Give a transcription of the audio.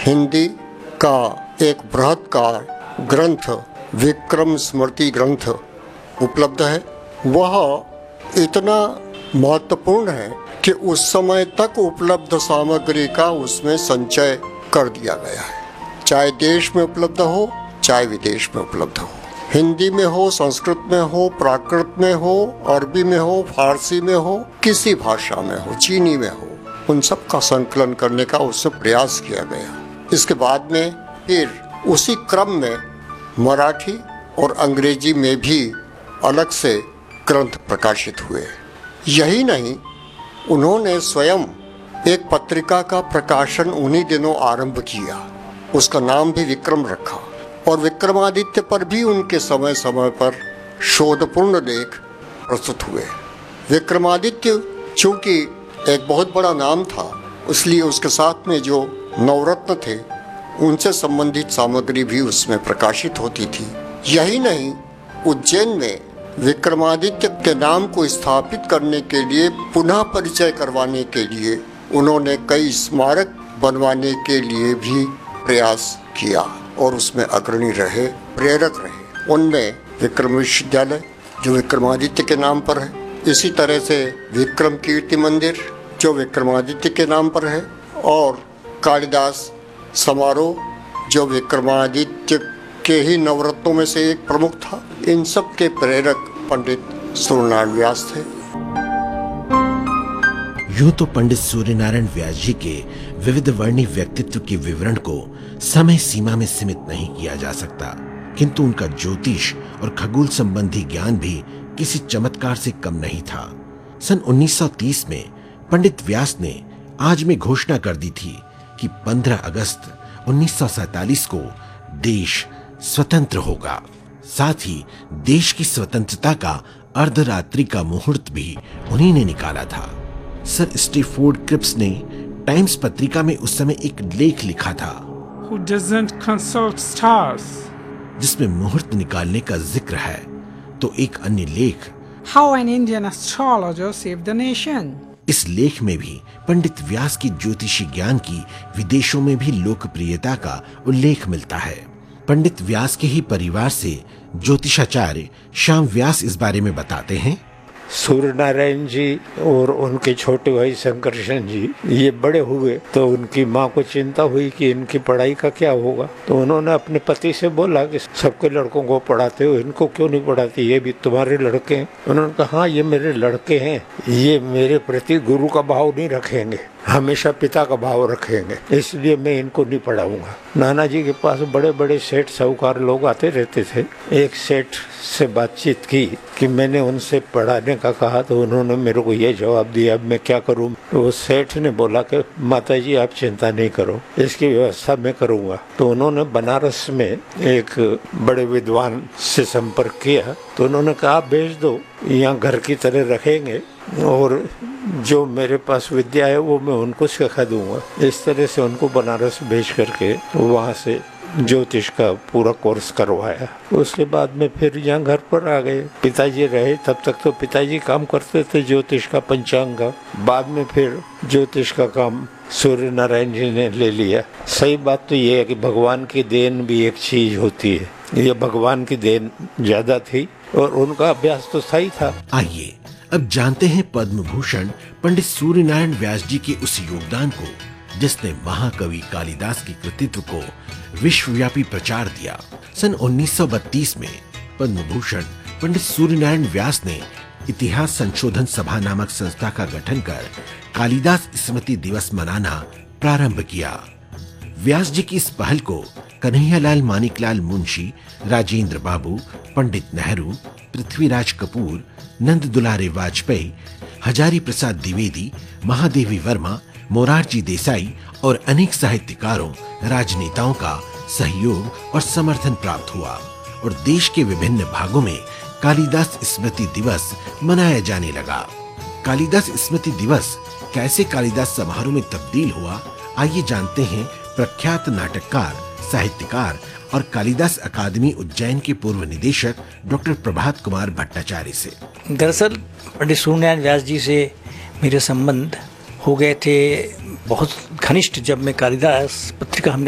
हिंदी का एक बृहत्कार ग्रंथ विक्रम स्मृति ग्रंथ उपलब्ध है। वह इतना महत्वपूर्ण है कि उस समय तक उपलब्ध सामग्री का उसमें संचय कर दिया गया है, चाहे देश में उपलब्ध हो चाहे विदेश में उपलब्ध हो, हिंदी में हो, संस्कृत में हो, प्राकृत में हो, अरबी में हो, फारसी में हो, किसी भाषा में हो, चीनी में हो, उन सब का संकलन करने का उससे प्रयास किया गया। इसके बाद में फिर उसी क्रम में मराठी और अंग्रेजी में भी अलग से ग्रंथ प्रकाशित हुए। यही नहीं, उन्होंने स्वयं एक पत्रिका का प्रकाशन उन्हीं दिनों आरंभ किया, उसका नाम भी विक्रम रखा। और विक्रमादित्य पर भी उनके समय समय पर शोधपूर्ण लेख प्रस्तुत हुए। विक्रमादित्य चूंकि एक बहुत बड़ा नाम था, इसलिए उसके साथ में जो नवरत्न थे उनसे संबंधित सामग्री भी उसमें प्रकाशित होती थी। यही नहीं, उज्जैन में विक्रमादित्य के नाम को स्थापित करने के लिए, पुनः परिचय करवाने के लिए उन्होंने कई स्मारक बनवाने के लिए भी प्रयास किया और उसमें अग्रणी रहे, प्रेरक रहे। उनमें विक्रम विश्वविद्यालय जो विक्रमादित्य के नाम पर है, इसी तरह से विक्रम कीर्ति मंदिर जो विक्रमादित्य के नाम पर है, और कालिदास समारोह जो विक्रमादित्य के ही नवरत्नों में से एक प्रमुख था। इन सब के प्रेरक पंडित सूर्यनारायण व्यास थे। यूं तो पंडित सूर्यनारायण व्यास जी के विविध वर्णी व्यक्तित्व के विवरण को समय सीमा में सीमित नहीं किया जा सकता, किंतु उनका ज्योतिष और खगोल संबंधी ज्ञान भी किसी चमत्कार से कम नहीं था। सन 1930 में पंडित व्यास ने आज में घोषणा कर दी थी कि 15 अगस्त 1947 को देश स्वतंत्र होगा। साथ ही देश की स्वतंत्रता का अर्धरात्रि का मुहूर्त भी उन्हीं ने निकाला था। सर स्टीफोर्ड क्रिप्स ने टाइम्स पत्रिका में उस समय एक लेख लिखा था, Who doesn't consult stars? जिसमें मुहूर्त निकालने का जिक्र है। तो एक अन्य लेख, How an Indian astrologer saved the nation? इस लेख में भी पंडित व्यास की ज्योतिषी ज्ञान की विदेशों में भी लोकप्रियता का उल्लेख मिलता है। पंडित व्यास के ही परिवार से ज्योतिषाचार्य श्याम व्यास इस बारे में बताते हैं। सूर्यनारायण जी और उनके छोटे भाई शंकरशन जी ये बड़े हुए तो उनकी माँ को चिंता हुई कि इनकी पढ़ाई का क्या होगा। तो उन्होंने अपने पति से बोला कि सबके लड़कों को पढ़ाते हो, इनको क्यों नहीं पढ़ाती, ये भी तुम्हारे लड़के हैं। उन्होंने कहा हाँ ये मेरे लड़के हैं, ये मेरे प्रति गुरु का भाव नहीं रखेंगे, हमेशा पिता का भाव रखेंगे, इसलिए मैं इनको नहीं पढ़ाऊंगा। नाना जी के पास बड़े बड़े सेठ साहूकार लोग आते रहते थे। एक सेठ से बातचीत की कि मैंने उनसे पढ़ाने का कहा तो उन्होंने मेरे को ये जवाब दिया, अब मैं क्या करूं। तो वो सेठ ने बोला कि माता जी आप चिंता नहीं करो, इसकी व्यवस्था मैं करूंगा। तो उन्होंने बनारस में एक बड़े विद्वान से संपर्क किया, तो उन्होंने कहा आप भेज दो, यहाँ घर की तरह रखेंगे और जो मेरे पास विद्या है वो मैं उनको सिखा दूंगा। इस तरह से उनको बनारस भेज करके वहाँ से ज्योतिष का पूरा कोर्स करवाया। उसके बाद में फिर यहाँ घर पर आ गए। पिताजी रहे तब तक तो पिताजी काम करते थे ज्योतिष का, पंचांग का। बाद में फिर ज्योतिष का काम सूर्यनारायण जी ने ले लिया। सही बात तो ये है कि भगवान की देन भी एक चीज होती है, ये भगवान की देन ज्यादा थी और उनका अभ्यास तो सही था। आइए अब जानते हैं पद्म भूषण पंडित सूर्यनारायण व्यास जी के उस योगदान को जिसने महाकवि कालिदास के कृतित्व को विश्वव्यापी प्रचार दिया। सन 1932 में पद्म भूषण पंडित सूर्यनारायण व्यास ने इतिहास संशोधन सभा नामक संस्था का गठन कर कालिदास स्मृति दिवस मनाना प्रारंभ किया। व्यास जी की इस पहल को कन्हैयालाल मानिकलाल मुंशी, राजेंद्र बाबू, पंडित नेहरू, पृथ्वीराज कपूर, नंद दुलारे वाजपेयी, हजारी प्रसाद द्विवेदी, महादेवी वर्मा, मोरारजी देसाई और अनेक साहित्यकारों, राजनेताओं का सहयोग और समर्थन प्राप्त हुआ और देश के विभिन्न भागों में कालिदास स्मृति दिवस मनाया जाने लगा। कालिदास स्मृति दिवस कैसे कालिदास समारोह में तब्दील हुआ, आइए जानते हैं प्रख्यात नाटककार, साहित्यकार और कालिदास अकादमी उज्जैन के पूर्व निदेशक डॉक्टर प्रभात कुमार भट्टाचार्य से। दरअसल पंडित सूर्यनारायण व्यास जी से मेरे संबंध हो गए थे बहुत घनिष्ठ जब मैं कालिदास पत्रिका हमने